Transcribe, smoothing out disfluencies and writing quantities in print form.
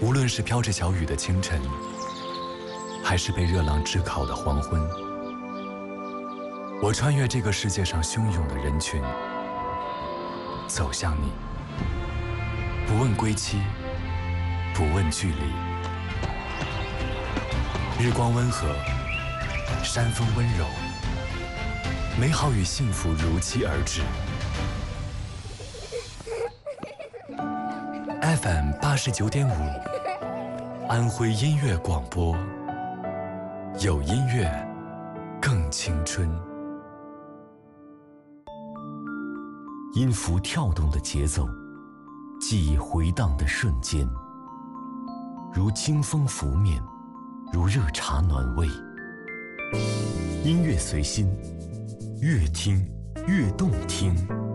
无论是飘着小雨的清晨，还是被热浪炙烤的黄昏，我穿越这个世界上汹涌的人群，走向你，不问归期，不问距离。日光温和，山风温柔，美好与幸福如期而至。FM 89.5，安徽音乐广播，有音乐更青春。 音符跳动的节奏，记忆回荡的瞬间，如清风拂面，如热茶暖胃。音乐随心，越听越动听。